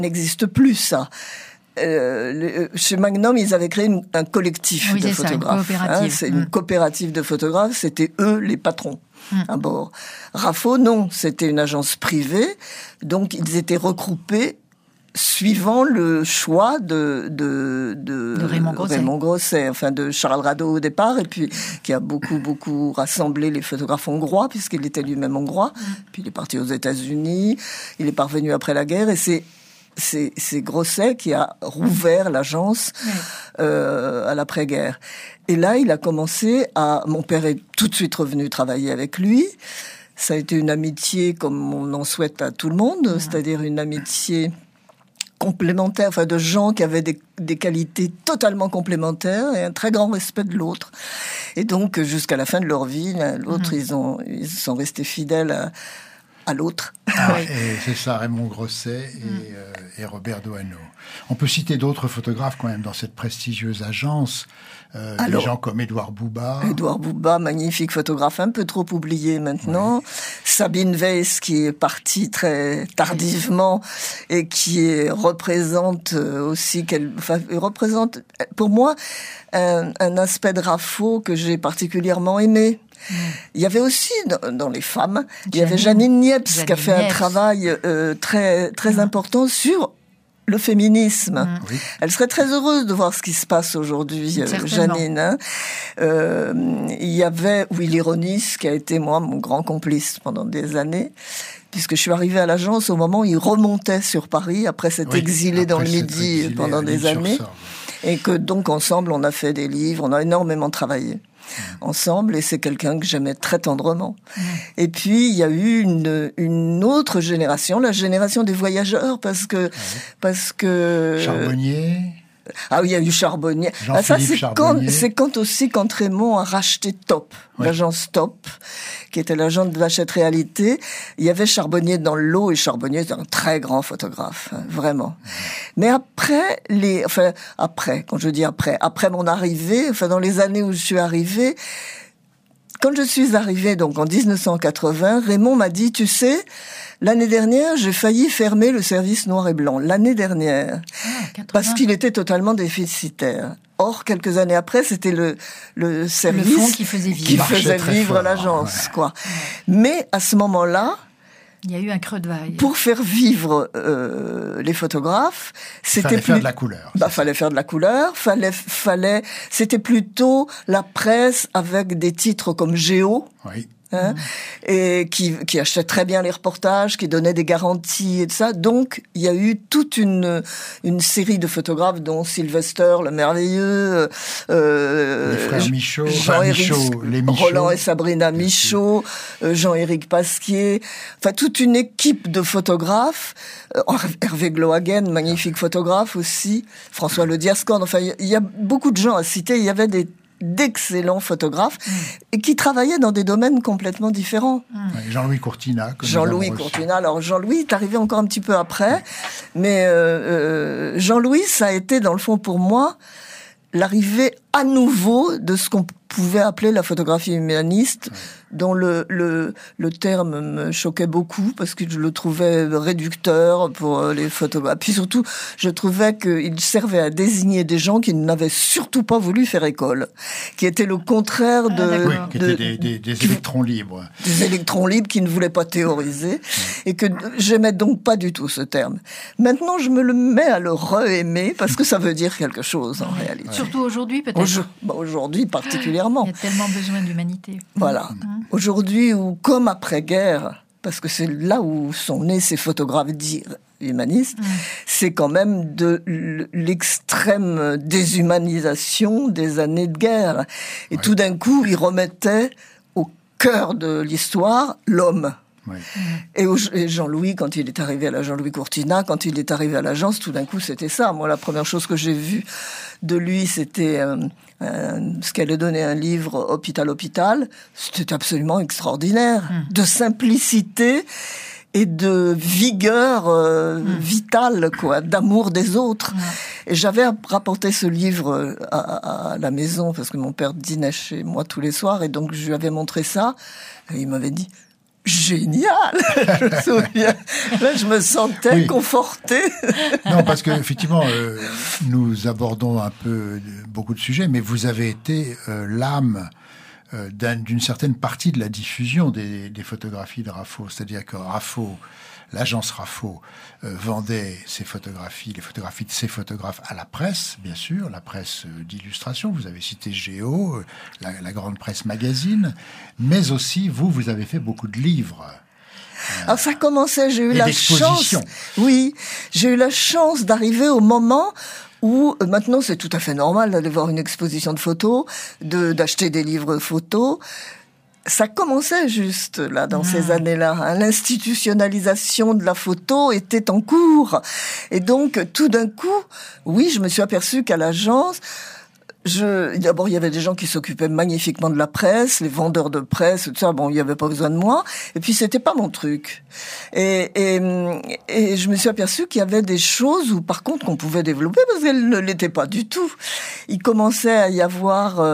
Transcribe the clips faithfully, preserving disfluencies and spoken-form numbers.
n'existe plus, ça. Euh, le, chez Magnum, ils avaient créé une, un collectif oui, de c'est photographes. Ça, une hein, c'est mmh. une coopérative de photographes. C'était eux les patrons mmh. à bord. Raffo, non, c'était une agence privée. Donc, ils étaient regroupés suivant le choix de, de, de, de Raymond Grosset. Raymond Grosset, enfin de Charles Rado au départ, et puis qui a beaucoup, beaucoup rassemblé les photographes hongrois, puisqu'il était lui-même hongrois. Mmh. Puis il est parti aux États-Unis, il est parvenu après la guerre, et c'est C'est, c'est Grosset qui a rouvert l'agence oui. euh, à l'après-guerre. Et là, il a commencé à... Mon père est tout de suite revenu travailler avec lui. Ça a été une amitié comme on en souhaite à tout le monde, mmh. c'est-à-dire une amitié complémentaire, enfin de gens qui avaient des, des qualités totalement complémentaires et un très grand respect de l'autre. Et donc, jusqu'à la fin de leur vie, l'un, l'autre, mmh. ils, ont, ils sont restés fidèles à, à l'autre. Ah, et c'est ça, Raymond Grosset et, mmh. euh, et Robert Doisneau. On peut citer d'autres photographes quand même dans cette prestigieuse agence. Euh, Alors, des gens comme Édouard Bouba. Édouard Bouba, magnifique photographe, un peu trop oublié maintenant. Oui. Sabine Weiss, qui est partie très tardivement et qui représente aussi, qu'elle, enfin, représente pour moi un, un aspect de Raffo que j'ai particulièrement aimé. Mmh. Il y avait aussi dans, dans les femmes, Janine, il y avait Janine Niepce Janine qui a fait Niepce. un travail euh, très très mmh. important sur le féminisme. Mmh. Oui. Elle serait très heureuse de voir ce qui se passe aujourd'hui, euh, Janine. Hein. Euh, il y avait Willy Ronis, qui a été, moi, mon grand complice pendant des années, puisque je suis arrivée à l'agence au moment où il remontait sur Paris, après s'être oui, exilé dans le Midi pendant des années. Et que donc, ensemble, on a fait des livres, on a énormément travaillé. Ensemble, et c'est quelqu'un que j'aimais très tendrement. Mmh. Et puis, il y a eu une, une autre génération, la génération des voyageurs, parce que... Ah oui. parce que Charbonnier. Ah oui, il y a eu Charbonnier. Ah, ça, c'est quand, c'est quand aussi quand Raymond a racheté Top, oui. l'agence Top, qui était l'agence de Hachette Réalité. Il y avait Charbonnier dans le lot, et Charbonnier est un très grand photographe, hein, vraiment. Mmh. Mais après, les, enfin, après, quand je dis après, après mon arrivée, enfin, dans les années où je suis arrivée, quand je suis arrivée, donc, en dix-neuf cent quatre-vingts, Raymond m'a dit, tu sais, l'année dernière, j'ai failli fermer le service noir et blanc. L'année dernière. Ah, parce qu'il était totalement déficitaire. Or, quelques années après, c'était le, le service le fonds qui faisait vivre, qui faisait vivre fort, l'agence, ouais. quoi. Ouais. Mais, à ce moment-là, il y a eu un creux de vague. Pour faire vivre euh, les photographes, c'était fallait plus... faire de la couleur. Bah, fallait faire de la couleur. Fallait, fallait. C'était plutôt la presse avec des titres comme Géo. Oui. Hein, mmh. et qui, qui achetait très bien les reportages, qui donnait des garanties et tout ça. Donc, il y a eu toute une, une série de photographes, dont Sylvester, le merveilleux, euh, les frères Michaud, Jean-Éric, Michaud, les Michaud. Roland et Sabrina Michaud, euh, Jean-Éric Pasquier, enfin, toute une équipe de photographes, euh, Hervé Glohagen, magnifique photographe aussi, François Le Diascorne, enfin, il y, y a beaucoup de gens à citer, il y avait des d'excellents photographes mmh. et qui travaillaient dans des domaines complètement différents. Mmh. Jean-Louis Courtina. Jean-Louis Courtina. Alors Jean-Louis est arrivé encore un petit peu après, mmh. mais euh, euh, Jean-Louis, ça a été dans le fond pour moi l'arrivée à nouveau de ce qu'on pouvait appeler la photographie humaniste, ouais. dont le, le, le terme me choquait beaucoup parce que je le trouvais réducteur pour les photographes. Puis surtout, je trouvais qu'il servait à désigner des gens qui n'avaient surtout pas voulu faire école, qui étaient le contraire de... Ah, oui, qui de, étaient des, des, des électrons libres. Des électrons libres qui ne voulaient pas théoriser, ouais. et que j'aimais donc pas du tout ce terme. Maintenant, je me le mets à le re-aimer parce que ça veut dire quelque chose en ouais. réalité. Ouais. Surtout aujourd'hui, peut-être. Aujourd- bah, aujourd'hui, particulièrement. Il y a tellement besoin d'humanité. Voilà. Mmh. Aujourd'hui, ou comme après-guerre, parce que c'est là où sont nés ces photographes dits humanistes, mmh. c'est quand même de l'extrême déshumanisation des années de guerre. Et ouais. tout d'un coup, ils remettaient au cœur de l'histoire l'homme. Ouais. Et, au, et Jean-Louis, quand il est arrivé à la Jean-Louis Courtina, quand il est arrivé à l'agence, tout d'un coup, c'était ça. Moi, la première chose que j'ai vue de lui, c'était euh, euh, ce qu'elle a donné un livre Hôpital, Hôpital. C'était absolument extraordinaire, mmh. de simplicité et de vigueur euh, mmh. vitale, quoi, d'amour des autres. Mmh. Et j'avais rapporté ce livre à, à, à la maison parce que mon père dînait chez moi tous les soirs, et donc je lui avais montré ça. Et il m'avait dit: génial. Je me souviens. Là, je me sentais oui. confortée. Non, parce que effectivement, euh, nous abordons un peu beaucoup de sujets, mais vous avez été euh, l'âme euh, d'un, d'une certaine partie de la diffusion des, des photographies de Raffo. C'est-à-dire que Raffo, l'agence Raffo, euh, vendait ses photographies, les photographies de ses photographes à la presse, bien sûr, la presse euh, d'illustration. Vous avez cité Géo, euh, la, la grande presse magazine, mais aussi vous, vous avez fait beaucoup de livres. Euh, Alors ça commençait, j'ai eu la chance. Oui, j'ai eu la chance d'arriver au moment où euh, maintenant c'est tout à fait normal d'aller voir une exposition de photos, de d'acheter des livres photos. Ça commençait juste là dans mmh. ces années-là. Hein. L'institutionnalisation de la photo était en cours. Et donc, tout d'un coup, oui, je me suis aperçue qu'à l'agence, je, d'abord, il y avait des gens qui s'occupaient magnifiquement de la presse, les vendeurs de presse, tout ça. Bon, il n'y avait pas besoin de moi. Et puis, c'était pas mon truc. Et, et, et je me suis aperçue qu'il y avait des choses où, par contre, qu'on pouvait développer parce qu'elles ne l'étaient pas du tout. Il commençait à y avoir, euh,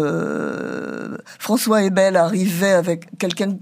euh, François Ebel arrivait avec quelqu'un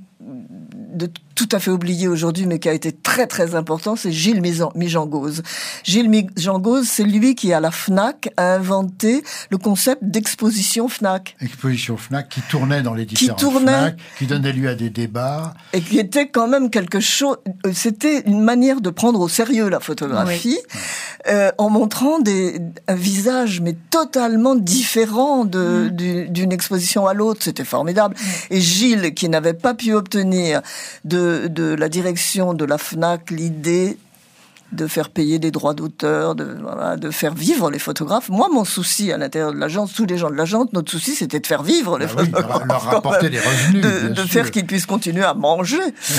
de tout à fait oublié aujourd'hui, mais qui a été très très important, c'est Gilles Mijangose. Gilles Mijangose, c'est lui qui, à la Fnac, a inventé le concept d'exposition Fnac. Exposition Fnac, qui tournait dans les différents qui tournait, Fnac, qui donnait lieu à des débats. Et qui était quand même quelque chose... C'était une manière de prendre au sérieux la photographie, oui. euh, en montrant des, un visage, mais totalement différent de, mmh. d'une exposition à l'autre. C'était formidable. Mmh. Et Gilles, qui n'avait pas pu obtenir de de la direction de la Fnac l'idée de faire payer des droits d'auteur, de, voilà, de faire vivre les photographes. Moi, mon souci à l'intérieur de l'agence, tous les gens de l'agence, notre souci, c'était de faire vivre les ah photographes. Oui, leur rapporter des revenus, De, de faire qu'ils puissent continuer à manger.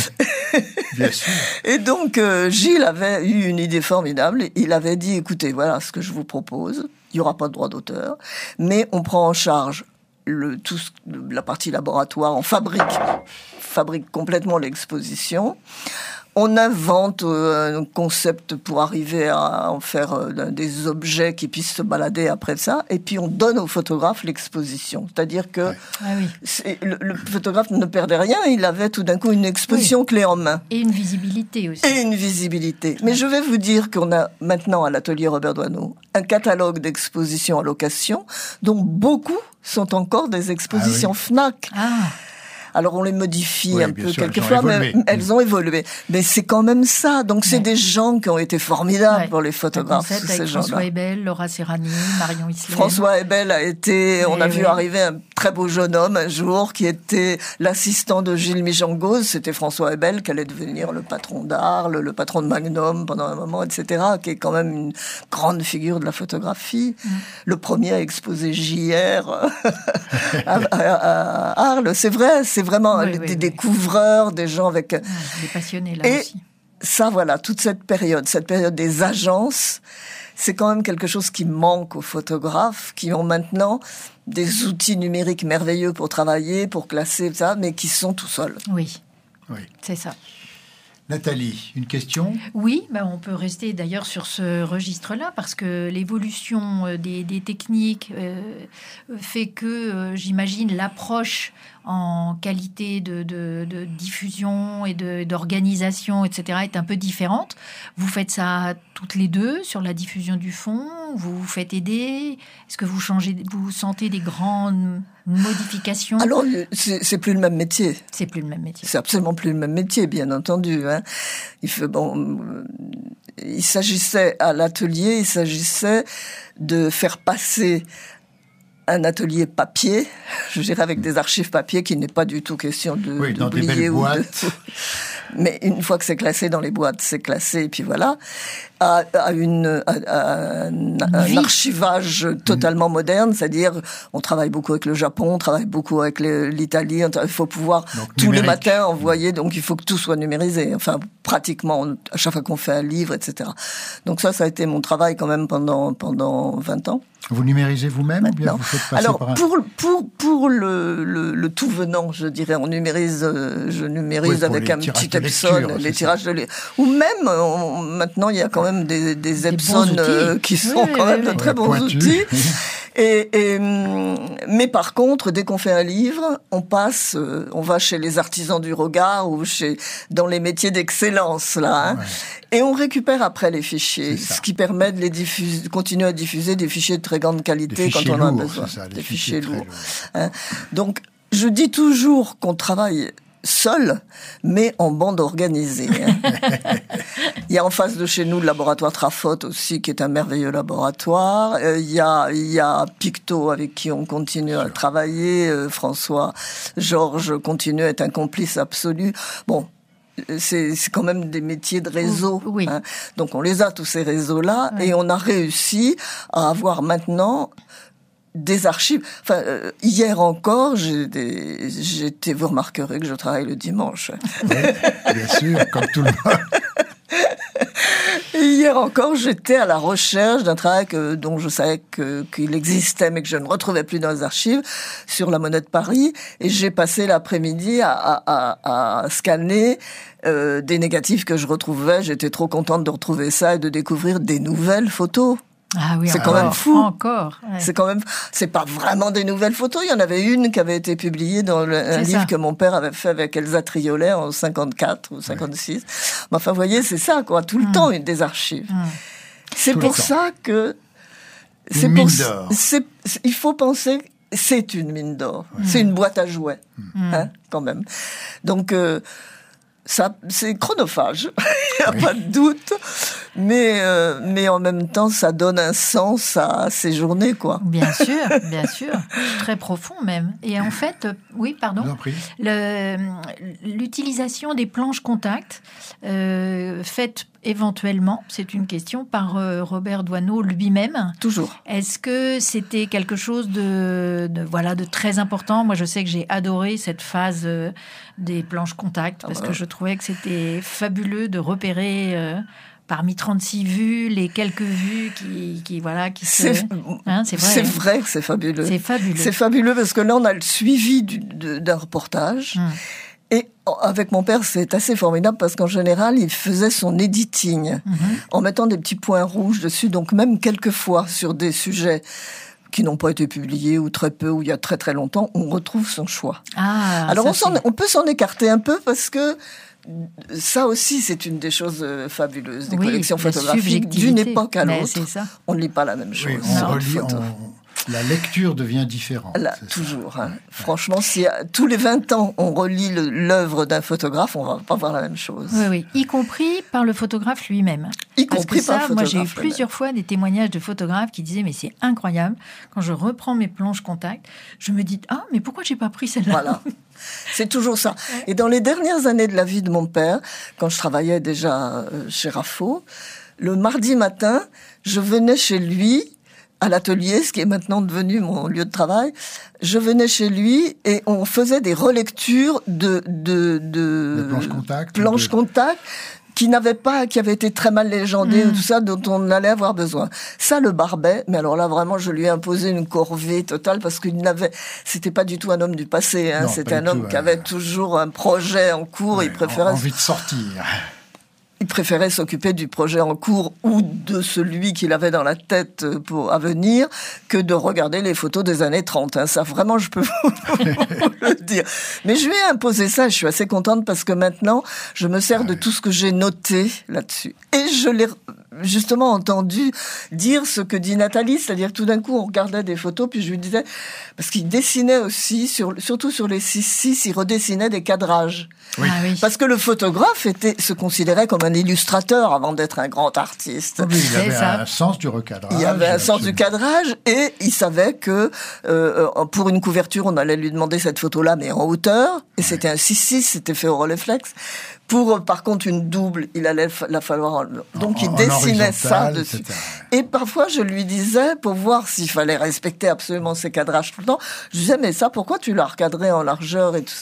Bien sûr. Et donc, euh, Gilles avait eu une idée formidable. Il avait dit, écoutez, voilà ce que je vous propose. Il n'y aura pas de droit d'auteur, mais on prend en charge le, tout, la partie laboratoire, on fabrique, fabrique complètement l'exposition. On invente euh, un concept pour arriver à en faire euh, des objets qui puissent se balader après ça, et puis on donne au photographe l'exposition. C'est-à-dire que ah oui. c'est, le, le photographe ne perdait rien, il avait tout d'un coup une exposition oui. clé en main. Et une visibilité aussi. Et une visibilité. Mais je vais vous dire qu'on a maintenant à l'atelier Robert Doisneau un catalogue d'expositions en location, dont beaucoup sont encore des expositions ah oui. Fnac. Ah. Alors on les modifie oui, un peu sûr, quelquefois, mais elles ont évolué. Mais c'est quand même ça. Donc c'est ouais. des gens qui ont été formidables ouais. pour les photographes. Avec ces gens-là. François Ebel, Laura Serrani, Marion Islem. François Ebel a été, on a oui. vu arriver un très beau jeune homme un jour qui était l'assistant de Gilles Mijangose. C'était François Ebel qui allait devenir le patron d'Arles, le patron de Magnum pendant un moment, et cetera. Qui est quand même une grande figure de la photographie. Mm. Le premier à exposer J R à, à, à Arles. C'est vrai. C'est vraiment oui, des oui, découvreurs, oui. des gens avec... Ouais, des passionnés, là et aussi. Ça, voilà, toute cette période, cette période des agences, c'est quand même quelque chose qui manque aux photographes, qui ont maintenant des outils numériques merveilleux pour travailler, pour classer, ça, mais qui sont tout seuls. Oui, oui. c'est ça. Nathalie, une question ? Oui, ben on peut rester d'ailleurs sur ce registre-là parce que l'évolution des, des techniques euh, fait que, euh, j'imagine, l'approche en qualité de, de, de diffusion et de, d'organisation, et cetera, est un peu différente. Vous faites ça toutes les deux sur la diffusion du fond. Vous vous faites aider. Est-ce que vous changez, vous sentez des grandes modifications ? Alors, c'est, c'est plus le même métier. C'est plus le même métier. C'est absolument plus le même métier, bien entendu. Hein. Il fait bon. Il s'agissait à l'atelier, il s'agissait de faire passer un atelier papier, je dirais avec des archives papier, qui n'est pas du tout question de oui, dans d'oublier des belles ou boîtes. De... Mais une fois que c'est classé dans les boîtes, c'est classé, et puis voilà, à, à, une, à, à un, un archivage totalement mmh. moderne, c'est-à-dire on travaille beaucoup avec le Japon, on travaille beaucoup avec le, l'Italie, il faut pouvoir donc, tous numérique. Les matins envoyer, donc il faut que tout soit numérisé, enfin pratiquement à chaque fois qu'on fait un livre, et cetera. Donc ça, ça a été mon travail quand même pendant, pendant vingt ans. Vous numérisez vous-même ou bien vous faites passer Alors, par un... pour, pour, pour le, le, le tout venant, je dirais, on numérise, je numérise oui, avec un petit Epson, lecture, les tirages ça. de livres. Ou même, on, maintenant, il y a quand même des, des, des Epson euh, qui sont oui, quand oui, même oui, de très bons pointus. outils. Et, et, mais par contre, dès qu'on fait un livre, on passe, on va chez les artisans du regard ou chez dans les métiers d'excellence là, hein, ouais. Et on récupère après les fichiers, ce qui permet de les diffuser, de continuer à diffuser des fichiers de très grande qualité quand on en a besoin, ça, des fichiers, fichiers lourds. lourds. Hein. Donc, je dis toujours qu'on travaille seul, mais en bande organisée. Hein. Il y a en face de chez nous le laboratoire Trafot aussi, qui est un merveilleux laboratoire. Euh, il y a, il y a Picto avec qui on continue à travailler. Euh, François, Georges continue à être un complice absolu. Bon. C'est, c'est quand même des métiers de réseau. Oui. Hein. Donc on les a, tous ces réseaux-là, oui. Et on a réussi à avoir maintenant des archives. Enfin, euh, hier encore, j'ai des, j'étais, vous remarquerez que je travaille le dimanche. Oui, bien sûr, comme tout le monde. Et hier encore, j'étais à la recherche d'un travail que, dont je savais que, qu'il existait, mais que je ne retrouvais plus dans les archives, sur la Monnaie de Paris. Et j'ai passé l'après-midi à, à, à, à scanner euh, des négatifs que je retrouvais. J'étais trop contente de retrouver ça et de découvrir des nouvelles photos. Ah oui, c'est encore, quand même fou. Encore. Ouais. C'est quand même, c'est pas vraiment des nouvelles photos. Il y en avait une qui avait été publiée dans le, un livre que mon père avait fait avec Elsa Triolet en cinquante-quatre ou cinquante-six. Ouais. Mais enfin, vous voyez, c'est ça, quoi. Tout le mmh. temps, des archives. Mmh. C'est Tout pour ça que, c'est une pour, mine d'or. C'est, c'est, il faut penser, c'est une mine d'or. Mmh. C'est une boîte à jouets, mmh. hein, quand même. Donc, euh, ça, c'est chronophage, il n'y a oui. pas de doute, mais, euh, mais en même temps, ça donne un sens à ces journées, quoi. Bien sûr, bien sûr, très profond même. Et en fait, euh, oui, pardon, le, l'utilisation des planches contact, euh, faites éventuellement, c'est une question, par euh, Robert Doisneau lui-même. Toujours. Est-ce que c'était quelque chose de, de, voilà, de très important ? Moi, je sais que j'ai adoré cette phase euh, des planches contact, parce ah bah. que je trouvais que c'était fabuleux de repérer... Euh, parmi trente-six vues, les quelques vues qui, qui voilà, qui se... C'est, hein, c'est, vrai, c'est vrai que c'est fabuleux. C'est fabuleux. C'est fabuleux parce que là, on a le suivi du, de, d'un reportage. Hum. Et avec mon père, c'est assez formidable parce qu'en général, il faisait son editing mm-hmm. en mettant des petits points rouges dessus. Donc même quelquefois sur des sujets qui n'ont pas été publiés ou très peu, ou il y a très très longtemps, on retrouve son choix. Ah, Alors ça, on, s'en, on peut s'en écarter un peu parce que ça aussi, c'est une des choses fabuleuses des oui, collections photographiques d'une époque à l'autre. On ne lit pas la même chose. Oui, on relit, on, la lecture devient différente. Là, toujours. Hein. Franchement, si tous les vingt ans, on relit le, l'œuvre d'un photographe, on ne va pas voir la même chose. Oui, oui, y compris par le photographe lui-même. Y Parce compris que ça, par le photographe. Moi, j'ai eu plusieurs fois des témoignages de photographes qui disaient « Mais c'est incroyable, quand je reprends mes planches contact, je me dis « Ah, mais pourquoi je n'ai pas pris celle-là ?» Voilà. C'est toujours ça. Et dans les dernières années de la vie de mon père, quand je travaillais déjà chez Raffaud, le mardi matin, je venais chez lui, à l'atelier, ce qui est maintenant devenu mon lieu de travail. Je venais chez lui et on faisait des relectures de, de, de, de planches contact. Planches de... contact. qui n'avaient pas, qui avaient été très mal légendées, mmh. tout ça, dont on allait avoir besoin. Ça, le Barbet, mais alors là, vraiment, je lui ai imposé une corvée totale, parce qu'il n'avait, c'était pas du tout un homme du passé, hein, non, c'était un homme tout, qui euh... avait toujours un projet en cours, ouais, il préférait... envie de sortir. Il préférait s'occuper du projet en cours ou de celui qu'il avait dans la tête pour à venir que de regarder les photos des années trente. Hein. Ça, vraiment, je peux vous le dire. Mais je lui ai imposé ça. Je suis assez contente parce que maintenant, je me sers ah de oui. tout ce que j'ai noté là-dessus. Et je l'ai justement entendu dire ce que dit Nathalie, c'est-à-dire tout d'un coup, on regardait des photos, puis je lui disais, parce qu'il dessinait aussi, sur, surtout sur les six six, il redessinait des cadrages. Oui. Ah oui. Parce que le photographe était, se considérait comme un illustrateur avant d'être un grand artiste. Oui, il avait ça. un sens du recadrage. Il avait un absolument. sens du cadrage et il savait que euh, pour une couverture, on allait lui demander cette photo-là, mais en hauteur. Et ouais. c'était un six six, c'était fait au Rolleiflex. Pour, par contre, une double, il allait la falloir... Donc, en, il dessinait ça dessus. et cetera. Et parfois, je lui disais, pour voir s'il fallait respecter absolument ses cadrages tout le temps, je disais, mais ça, pourquoi tu l'as recadré en largeur et tout ça ?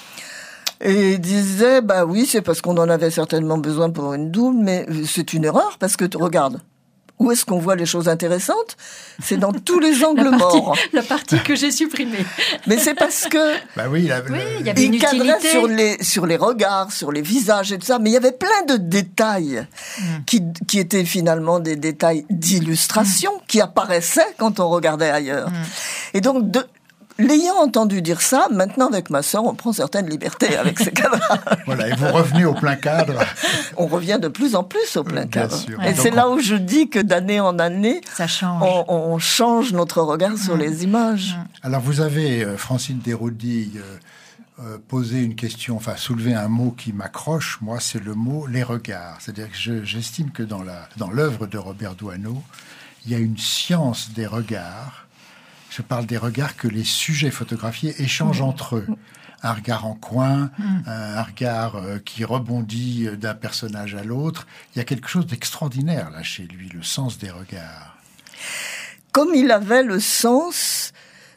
Et il disait, bah oui, c'est parce qu'on en avait certainement besoin pour une double, mais c'est une erreur, parce que, regarde, Où est-ce qu'on voit les choses intéressantes? C'est dans tous les angles la partie, morts. La partie que j'ai supprimée. Mais c'est parce que... Bah oui, la, oui, le, il y avait une il cadrait utilité. sur les, sur les regards, sur les visages et tout ça, mais il y avait plein de détails mm. qui, qui étaient finalement des détails d'illustration mm. qui apparaissaient quand on regardait ailleurs. Mm. Et donc, de, l'ayant entendu dire ça, maintenant avec ma sœur, on prend certaines libertés avec ces cadrages. Voilà, et vous revenez au plein cadre. On revient de plus en plus au plein Bien cadre. sûr. Et donc c'est on... là où je dis que d'année en année, ça change. On, on change notre regard mmh. sur les images. Mmh. Alors vous avez, euh, Francine Desraudy, euh, euh, posé une question, enfin soulevé un mot qui m'accroche, moi, c'est le mot « les regards ». C'est-à-dire que je, j'estime que dans, la, dans l'œuvre de Robert Doisneau, il y a une science des regards. Je parle des regards que les sujets photographiés échangent mmh. entre eux. Un regard en coin, mmh. un regard euh, qui rebondit d'un personnage à l'autre. Il y a quelque chose d'extraordinaire là chez lui, le sens des regards. Comme il avait le sens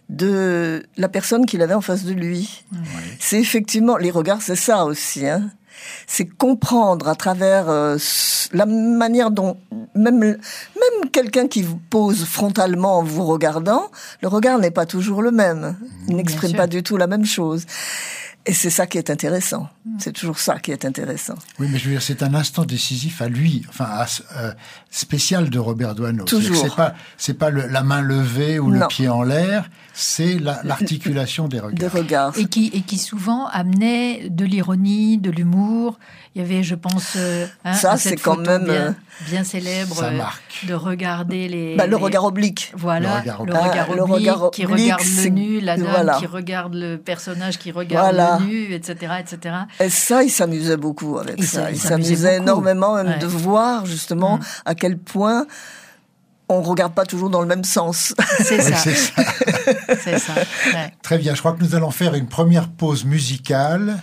de la personne qu'il avait en face de lui. Mmh. Oui. C'est effectivement, les regards, c'est ça aussi, hein. C'est comprendre à travers euh, la manière dont même même quelqu'un qui vous pose frontalement en vous regardant, le regard n'est pas toujours le même. Il n'exprime pas du tout la même chose. Et c'est ça qui est intéressant. C'est toujours ça qui est intéressant. Oui, mais je veux dire, c'est un instant décisif à lui, enfin, à, euh, spécial de Robert Doisneau. Toujours. C'est pas, c'est pas le, la main levée ou non. le pied en l'air, c'est la, l'articulation des regards. Des regards. Et qui, et qui souvent amenait de l'ironie, de l'humour. Il y avait, je pense, euh, hein, ça, cette c'est quand photo même bien, bien célèbre ça marque. de regarder les... Bah, le les... regard oblique. Voilà, le regard oblique, le regard ah, oblique, le regard qui oblique, regarde le nu, la dame voilà. qui regarde le personnage qui regarde voilà. le nu, et cetera, et cetera. Et ça, il s'amusait beaucoup avec et ça. ça. Il, il s'amusait, s'amusait énormément même ouais. de voir justement mmh. à quel point on ne regarde pas toujours dans le même sens. C'est ça. Oui, c'est ça. c'est ça. Ouais. Très bien, je crois que nous allons faire une première pause musicale.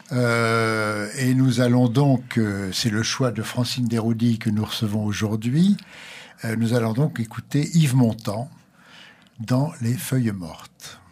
Euh, et nous allons donc, euh, c'est le choix de Francine Desraudy que nous recevons aujourd'hui, euh, nous allons donc écouter Yves Montand dans Les Feuilles mortes.